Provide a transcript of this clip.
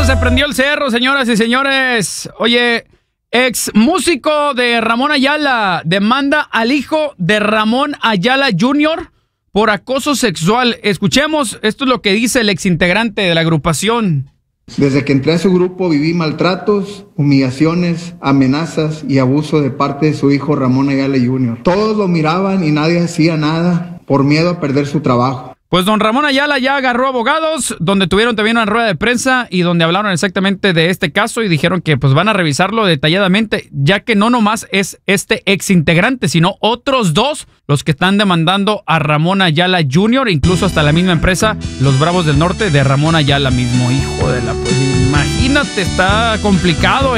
eso se prendió el cerro, señoras y señores. Oye, ex músico de Ramón Ayala demanda al hijo de Ramón Ayala Jr. por acoso sexual. Escuchemos, esto es lo que dice el ex integrante de la agrupación. Desde que entré a su grupo viví maltratos, humillaciones, amenazas y abuso de parte de su hijo Ramón Ayala Jr. Todos lo miraban y nadie hacía nada por miedo a perder su trabajo. Pues don Ramón Ayala ya agarró abogados, donde tuvieron también una rueda de prensa y donde hablaron exactamente de este caso y dijeron que pues van a revisarlo detalladamente, ya que no nomás es este ex integrante, sino otros dos los que están demandando a Ramón Ayala Jr., incluso hasta la misma empresa, los Bravos del Norte, de Ramón Ayala mismo. Hijo de la, pues imagínate, está complicado.